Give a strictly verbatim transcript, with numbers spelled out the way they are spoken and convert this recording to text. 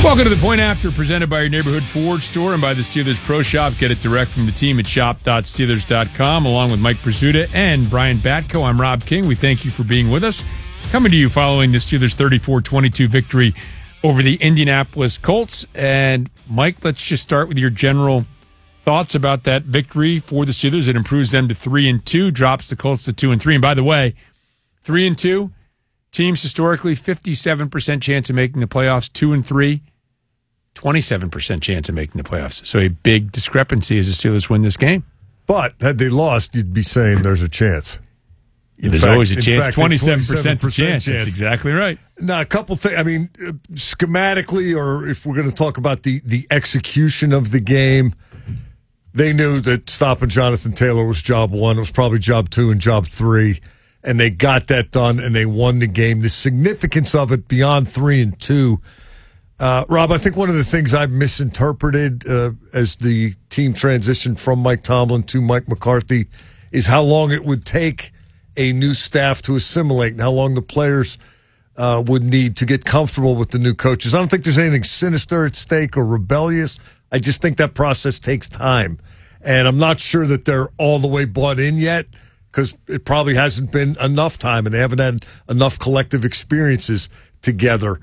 Welcome to The Point After, presented by your neighborhood Ford store and by the Steelers Pro Shop. Get it direct from the team at shop dot steelers dot com, along with Mike Pursuta and Brian Batko. I'm Rob King. We thank you for being with us. Coming to you following the Steelers' thirty-four twenty-two victory over the Indianapolis Colts. And, Mike, let's just start with your general thoughts about that victory for the Steelers. It improves them to three and two, drops the Colts to two and three. And by the way, three and two, teams historically fifty-seven percent chance of making the playoffs. Two and three, twenty-seven percent chance of making the playoffs. So a big discrepancy as the Steelers win this game. But had they lost, you'd be saying there's a chance. Yeah, there's fact, always a chance. fact, twenty-seven percent chance. chance. That's exactly right. Now, a couple things. I mean, uh, schematically, or if we're going to talk about the, the execution of the game, they knew that stopping Jonathan Taylor was job one. It was probably job two and job three. And they got that done, and they won the game. The significance of it beyond three and two, uh, Rob, I think one of the things I've misinterpreted uh, as the team transitioned from Mike Tomlin to Mike McCarthy is how long it would take a new staff to assimilate and how long the players uh, would need to get comfortable with the new coaches. I don't think there's anything sinister at stake or rebellious. I just think that process takes time. And I'm not sure that they're all the way bought in yet because it probably hasn't been enough time and they haven't had enough collective experiences together.